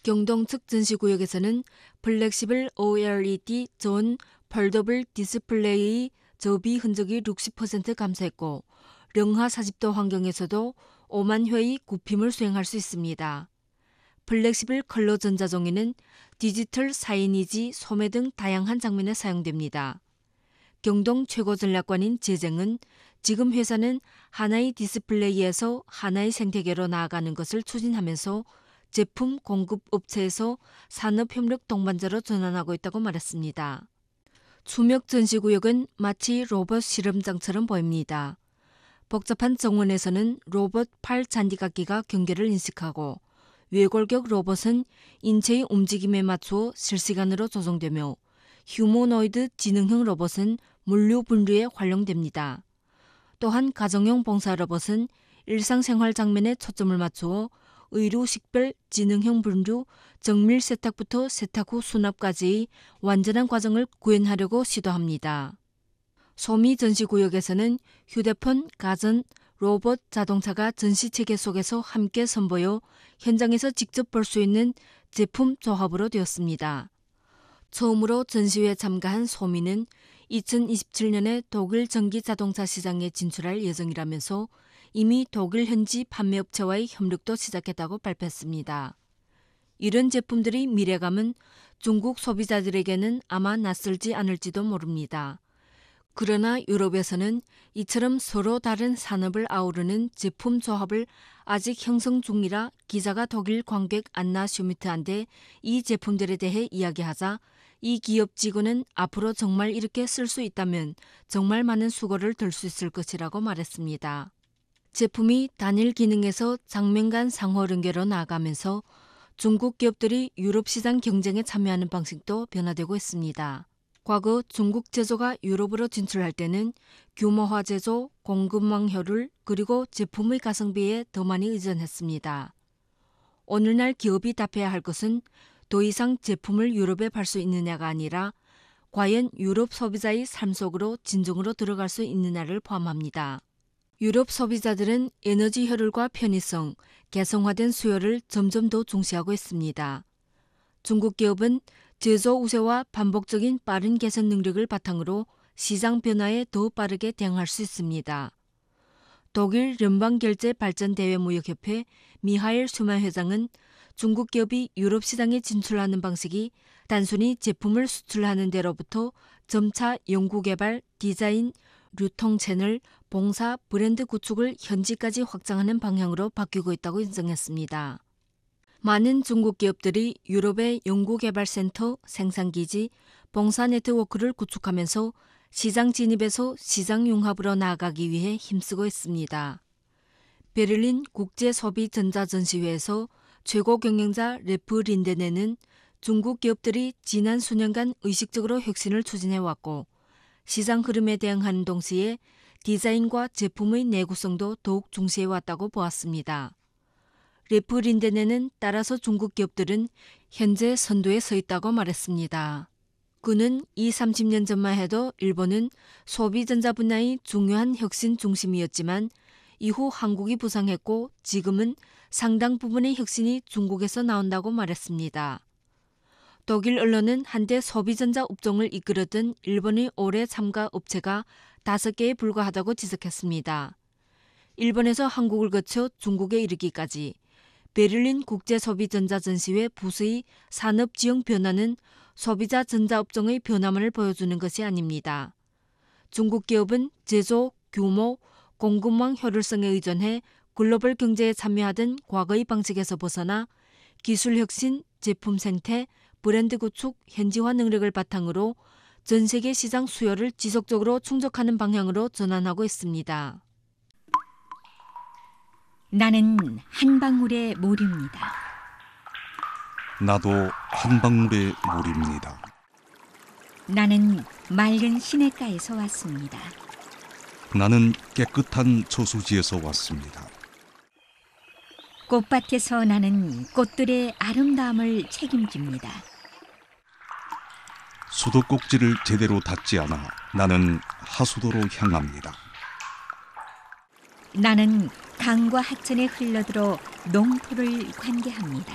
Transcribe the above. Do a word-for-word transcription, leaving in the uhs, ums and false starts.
경동 측 전시구역에서는 플렉시블 오엘이디 전 폴더블 디스플레이의 접이 흔적이 육십 퍼센트 감소했고 영하 사십 도 환경에서도 오만 회의 굽힘을 수행할 수 있습니다. 플렉시블 컬러 전자종이는 디지털 사이니지, 소매 등 다양한 장면에 사용됩니다. 경동 최고 전략관인 재정은 지금 회사는 하나의 디스플레이에서 하나의 생태계로 나아가는 것을 추진하면서 제품 공급 업체에서 산업협력 동반자로 전환하고 있다고 말했습니다. 추명 전시구역은 마치 로봇 실험장처럼 보입니다. 복잡한 정원에서는 로봇 팔 잔디깎기가 경계를 인식하고 외골격 로봇은 인체의 움직임에 맞추어 실시간으로 조정되며 휴머노이드 지능형 로봇은 물류 분류에 활용됩니다. 또한 가정용 봉사 로봇은 일상생활 장면에 초점을 맞추어 의료 식별 지능형 분류, 정밀 세탁부터 세탁 후 수납까지의 완전한 과정을 구현하려고 시도합니다. 소미 전시구역에서는 휴대폰, 가전, 로봇, 자동차가 전시체계 속에서 함께 선보여 현장에서 직접 볼 수 있는 제품 조합으로 되었습니다. 처음으로 전시회에 참가한 소미는 이천이십칠 년에 독일 전기 자동차 시장에 진출할 예정이라면서 이미 독일 현지 판매업체와의 협력도 시작했다고 발표했습니다. 이런 제품들의 미래감은 중국 소비자들에게는 아마 낯설지 않을지도 모릅니다. 그러나 유럽에서는 이처럼 서로 다른 산업을 아우르는 제품 조합을 아직 형성 중이라 기자가 독일 관객 안나 슈미트한테 이 제품들에 대해 이야기하자 이 기업 직원은 앞으로 정말 이렇게 쓸 수 있다면 정말 많은 수고를 덜 수 있을 것이라고 말했습니다. 제품이 단일 기능에서 장면 간 상호 연계로 나아가면서 중국 기업들이 유럽 시장 경쟁에 참여하는 방식도 변화되고 있습니다. 과거 중국 제조가 유럽으로 진출할 때는 규모화 제조, 공급망 효율, 그리고 제품의 가성비에 더 많이 의존했습니다. 오늘날 기업이 답해야 할 것은 더 이상 제품을 유럽에 팔 수 있느냐가 아니라 과연 유럽 소비자의 삶 속으로 진정으로 들어갈 수 있느냐를 포함합니다. 유럽 소비자들은 에너지 효율과 편의성, 개성화된 수요를 점점 더 중시하고 있습니다. 중국 기업은 제조 우세와 반복적인 빠른 개선 능력을 바탕으로 시장 변화에 더 빠르게 대응할 수 있습니다. 독일 연방결제발전대외무역협회 미하엘 슈만 회장은 중국 기업이 유럽 시장에 진출하는 방식이 단순히 제품을 수출하는 데로부터 점차 연구개발, 디자인, 유통 채널, 봉사, 브랜드 구축을 현지까지 확장하는 방향으로 바뀌고 있다고 인정했습니다. 많은 중국 기업들이 유럽의 연구개발센터, 생산기지, 봉사 네트워크를 구축하면서 시장 진입에서 시장 융합으로 나아가기 위해 힘쓰고 있습니다. 베를린 국제소비전자전시회에서 최고 경영자 레프 린데네는 중국 기업들이 지난 수년간 의식적으로 혁신을 추진해왔고 시장 흐름에 대응하는 동시에 디자인과 제품의 내구성도 더욱 중시해왔다고 보았습니다. 레프 린데네는 따라서 중국 기업들은 현재 선두에 서 있다고 말했습니다. 그는 이십, 삼십 년 전만 해도 일본은 소비전자 분야의 중요한 혁신 중심이었지만 이후 한국이 부상했고 지금은 상당 부분의 혁신이 중국에서 나온다고 말했습니다. 독일 언론은 한때 소비전자 업종을 이끌었던 일본의 올해 참가 업체가 다섯 개에 불과하다고 지적했습니다. 일본에서 한국을 거쳐 중국에 이르기까지 베를린 국제소비전자전시회 부스의 산업지형 변화는 소비자 전자업종의 변화만을 보여주는 것이 아닙니다. 중국 기업은 제조, 규모, 공급망 효율성에 의존해 글로벌 경제에 참여하던 과거의 방식에서 벗어나 기술 혁신, 제품 생태, 브랜드 구축, 현지화 능력을 바탕으로 전 세계 시장 수요를 지속적으로 충족하는 방향으로 전환하고 있습니다. 나는 한 방울의 모류입니다. 나도 한 방울의 물입니다. 나는 맑은 시냇가에서 왔습니다. 나는 깨끗한 저수지에서 왔습니다. 꽃밭에서 나는 꽃들의 아름다움을 책임집니다. 수도꼭지를 제대로 닫지 않아 나는 하수도로 향합니다. 나는 강과 하천에 흘러들어 농토를 관계합니다.